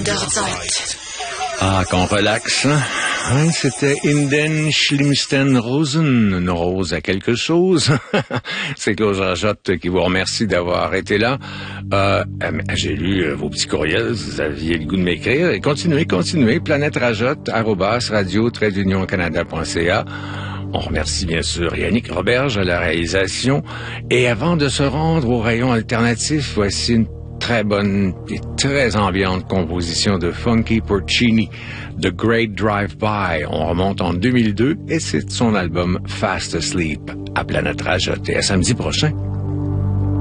Ah, qu'on relaxe, hein? Hein, c'était Inden Schlimmsten Rosen, une rose à quelque chose. C'est Claude Rajotte qui vous remercie d'avoir été là. J'ai lu vos petits courriels, vous aviez le goût de m'écrire. Et continuez, planèterajotte@radio-canada.ca. On remercie bien sûr Yannick Roberge à la réalisation. Et avant de se rendre au rayon alternatif, voici une très bonne et très ambiante composition de Funky Porcini, The Great Drive-By. On remonte en 2002 et c'est son album Fast Asleep à Planète Rajotte. Et à samedi prochain.